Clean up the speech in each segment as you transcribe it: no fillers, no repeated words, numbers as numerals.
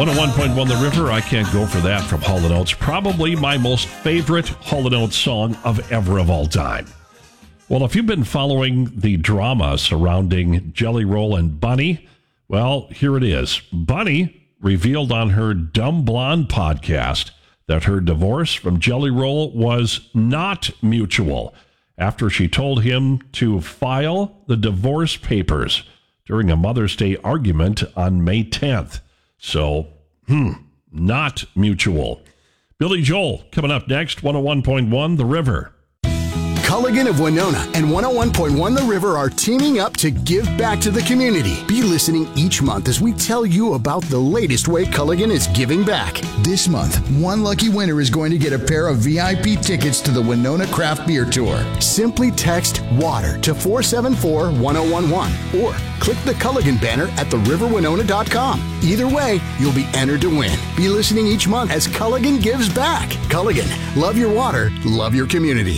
101.1 The River, I Can't Go For That from Hall & Oates. Probably my most favorite Hall & Oates song of all time. Well, if you've been following the drama surrounding Jelly Roll and Bunny, well, here it is. Bunny revealed on her Dumb Blonde podcast that her divorce from Jelly Roll was not mutual after she told him to file the divorce papers during a Mother's Day argument on May 10th. So, not mutual. Billy Joel coming up next, 101.1 The River. Culligan of Winona and 101.1 The River are teaming up to give back to the community. Be listening each month as we tell you about the latest way Culligan is giving back. This month, one lucky winner is going to get a pair of VIP tickets to the Winona Craft Beer Tour. Simply text WATER to 474-1011 or click the Culligan banner at theriverwinona.com. Either way, you'll be entered to win. Be listening each month as Culligan gives back. Culligan, love your water, love your community.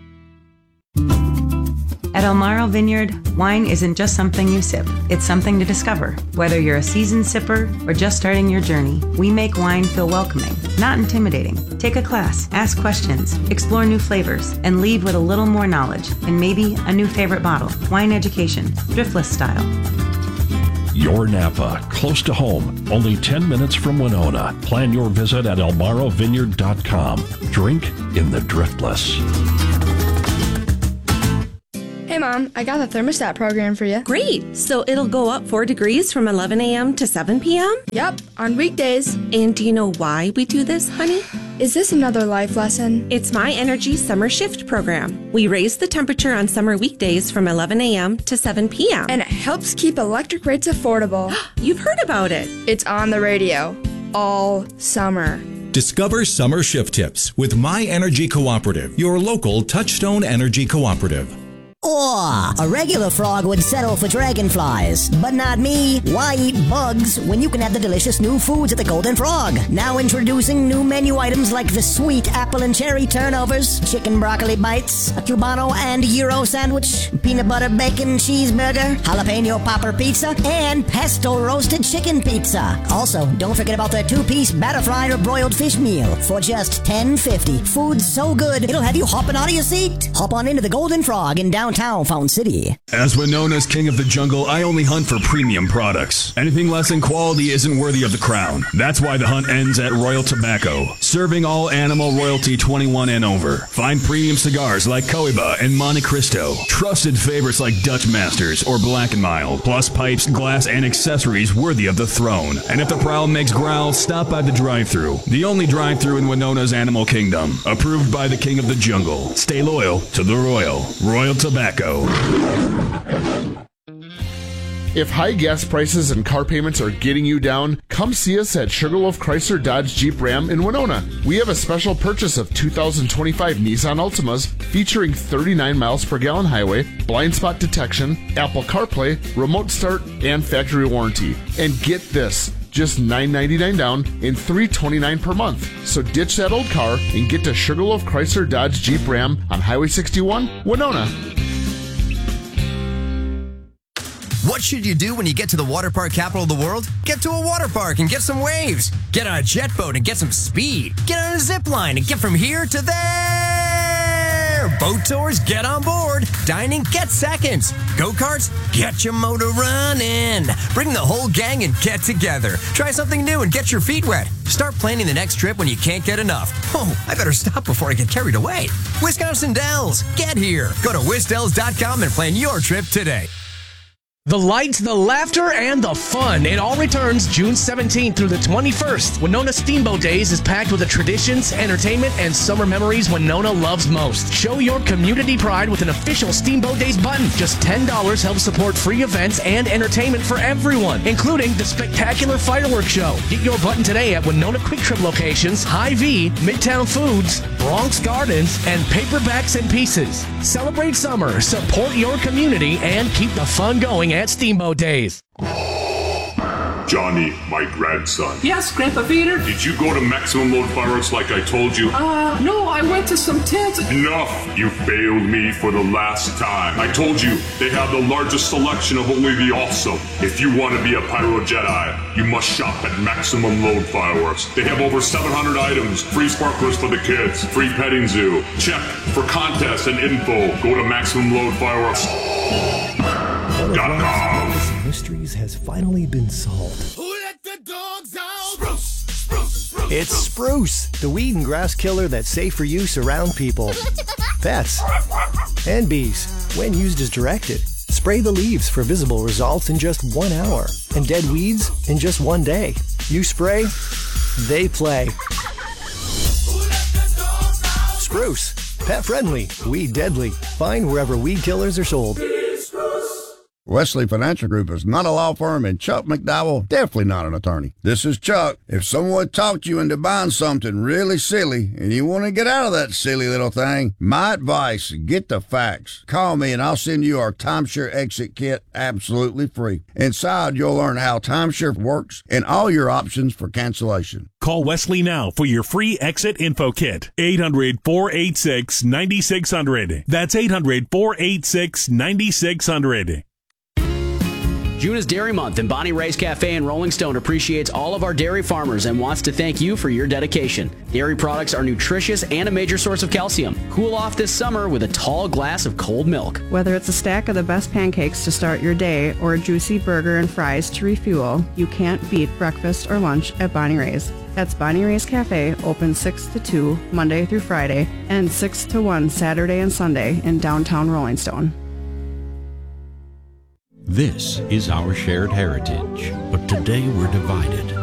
At Elmaro Vineyard, wine isn't just something you sip. It's something to discover. Whether you're a seasoned sipper or just starting your journey, we make wine feel welcoming, not intimidating. Take a class, ask questions, explore new flavors, and leave with a little more knowledge and maybe a new favorite bottle. Wine education, Driftless style. Your Napa, close to home, only 10 minutes from Winona. Plan your visit at elmarovineyard.com. Drink in the Driftless. Hey, Mom, I got the thermostat program for you. Great. So it'll go up 4 degrees from 11 a.m. to 7 p.m.? Yep, on weekdays. And do you know why we do this, honey? Is this another life lesson? It's My Energy Summer Shift program. We raise the temperature on summer weekdays from 11 a.m. to 7 p.m. And it helps keep electric rates affordable. You've heard about it. It's on the radio all summer. Discover summer shift tips with My Energy Cooperative, your local Touchstone Energy Cooperative. Oh, a regular frog would settle for dragonflies. But not me. Why eat bugs when you can have the delicious new foods at the Golden Frog? Now introducing new menu items like the sweet apple and cherry turnovers, chicken broccoli bites, a Cubano and Euro sandwich, peanut butter bacon cheeseburger, jalapeno popper pizza, and pesto roasted chicken pizza. Also, don't forget about their 2-piece batter fried or broiled fish meal for just $10.50. Food's so good, it'll have you hopping out of your seat. Hop on into the Golden Frog in downtown Fountain City. As Winona's king of the jungle, I only hunt for premium products. Anything less in quality isn't worthy of the crown. That's why the hunt ends at Royal Tobacco, serving all animal royalty 21 and over. Find premium cigars like Cohiba and Monte Cristo, trusted favorites like Dutch Masters or Black & Mild, plus pipes, glass, and accessories worthy of the throne. And if the prowl makes growl, stop by the drive-thru, the only drive-thru in Winona's animal kingdom, approved by the king of the jungle. Stay loyal to the Royal Tobacco. If high gas prices and car payments are getting you down, come see us at Sugarloaf Chrysler Dodge Jeep Ram in Winona. We have a special purchase of 2025 Nissan Altimas featuring 39 miles per gallon highway, blind spot detection, Apple CarPlay, remote start, and factory warranty. And get this, just $999 down and $329 per month. So ditch that old car and get to Sugarloaf Chrysler Dodge Jeep Ram on Highway 61, Winona. What should you do when you get to the water park capital of the world? Get to a water park and get some waves. Get on a jet boat and get some speed. Get on a zip line and get from here to there. Boat tours, get on board. Dining, get seconds. Go-karts, get your motor running. Bring the whole gang and get together. Try something new and get your feet wet. Start planning the next trip when you can't get enough. Oh, I better stop before I get carried away. Wisconsin Dells, get here. Go to wisdells.com and plan your trip today. The lights, the laughter, and the fun. It all returns June 17th through the 21st. Winona Steamboat Days is packed with the traditions, entertainment, and summer memories Winona loves most. Show your community pride with an official Steamboat Days button. Just $10 helps support free events and entertainment for everyone, including the spectacular fireworks show. Get your button today at Winona Quick Trip locations, Hy-Vee, Midtown Foods, Bronx Gardens, and Paperbacks and Pieces. Celebrate summer, support your community, and keep the fun going at Steamboat Days. Johnny, my grandson. Yes, Grandpa Vader? Did you go to Maximum Load Fireworks like I told you? No, I went to some tents. Enough! You failed me for the last time. I told you, they have the largest selection of only the awesome. If you want to be a Pyro Jedi, you must shop at Maximum Load Fireworks. They have over 700 items, free sparklers for the kids, free petting zoo. Check for contests and info. Go to MaximumLoadFireworks.com. Mysteries has finally been solved. Who let the dogs out? Spruce. It's Spruce, the weed and grass killer that's safe for use around people, pets, and bees when used as directed. Spray the leaves for visible results in just 1 hour, and dead weeds in just 1 day. You spray, they play. Spruce, pet friendly, weed deadly. Find wherever weed killers are sold. Wesley Financial Group is not a law firm, and Chuck McDowell definitely not an attorney. This is Chuck. If someone talked you into buying something really silly and you want to get out of that silly little thing, my advice, get the facts. Call me and I'll send you our timeshare exit kit absolutely free. Inside, you'll learn how timeshare works and all your options for cancellation. Call Wesley now for your free exit info kit. 800-486-9600. That's 800-486-9600. June is Dairy Month, and Bonnie Ray's Cafe in Rolling Stone appreciates all of our dairy farmers and wants to thank you for your dedication. Dairy products are nutritious and a major source of calcium. Cool off this summer with a tall glass of cold milk. Whether it's a stack of the best pancakes to start your day or a juicy burger and fries to refuel, you can't beat breakfast or lunch at Bonnie Ray's. That's Bonnie Ray's Cafe, open 6 to 2 Monday through Friday and 6 to 1 Saturday and Sunday in downtown Rolling Stone. This is our shared heritage, but today we're divided.